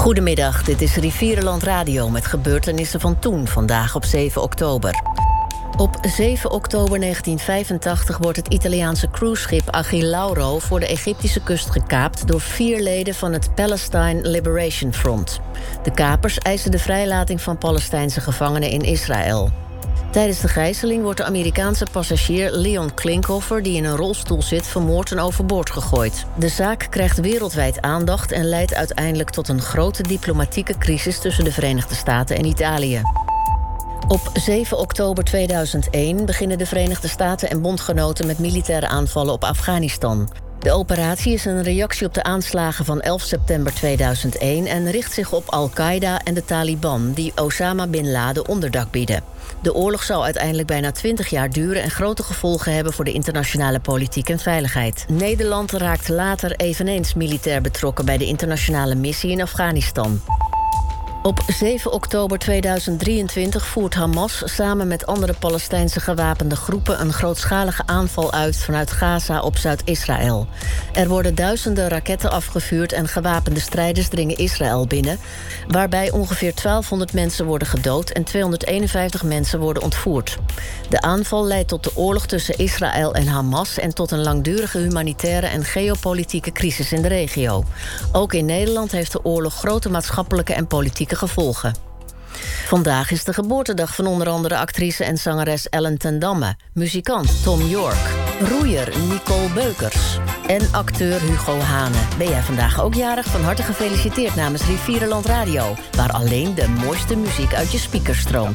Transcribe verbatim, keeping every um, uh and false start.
Goedemiddag, dit is Rivierenland Radio met gebeurtenissen van toen, vandaag op zeven oktober. Op zeven oktober negentien vijfentachtig wordt het Italiaanse cruiseschip Achille Lauro voor de Egyptische kust gekaapt door vier leden van het Palestine Liberation Front. De kapers eisen de vrijlating van Palestijnse gevangenen in Israël. Tijdens de gijzeling wordt de Amerikaanse passagier Leon Klinkhoffer, die in een rolstoel zit, vermoord en overboord gegooid. De zaak krijgt wereldwijd aandacht en leidt uiteindelijk tot een grote diplomatieke crisis tussen de Verenigde Staten en Italië. Op zeven oktober tweeduizend één beginnen de Verenigde Staten en bondgenoten met militaire aanvallen op Afghanistan. De operatie is een reactie op de aanslagen van elf september tweeduizend één... en richt zich op Al-Qaeda en de Taliban, die Osama Bin Laden onderdak bieden. De oorlog zou uiteindelijk bijna twintig jaar duren en grote gevolgen hebben voor de internationale politiek en veiligheid. Nederland raakt later eveneens militair betrokken bij de internationale missie in Afghanistan. Op zeven oktober tweeduizend drieëntwintig voert Hamas samen met andere Palestijnse gewapende groepen een grootschalige aanval uit vanuit Gaza op Zuid-Israël. Er worden duizenden raketten afgevuurd en gewapende strijders dringen Israël binnen, waarbij ongeveer twaalfhonderd mensen worden gedood en tweehonderdeenenvijftig mensen worden ontvoerd. De aanval leidt tot de oorlog tussen Israël en Hamas en tot een langdurige humanitaire en geopolitieke crisis in de regio. Ook in Nederland heeft de oorlog grote maatschappelijke en politieke gevolgen. Vandaag is de geboortedag van onder andere actrice en zangeres Ellen ten Damme, muzikant Tom York, roeier Nicole Beukers en acteur Hugo Hane. Ben jij vandaag ook jarig? Van harte gefeliciteerd namens Rivierenland Radio, waar alleen de mooiste muziek uit je speakers stroomt.